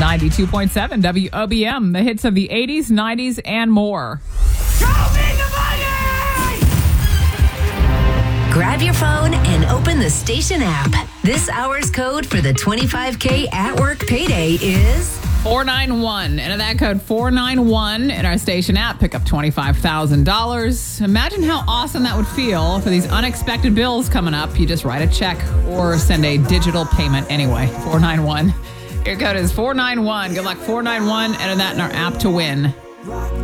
92.7 WOBM, the hits of the 80s, 90s, and more. Grab your phone and open the station app. This hour's code for the 25K at work payday is 491. Enter that code 491 in our station app. Pick up $25,000. Imagine how awesome that would feel for these unexpected bills coming up. You just write a check or send a digital payment anyway. 491. Your code is 491. Good luck, 491. Enter that in our app to win.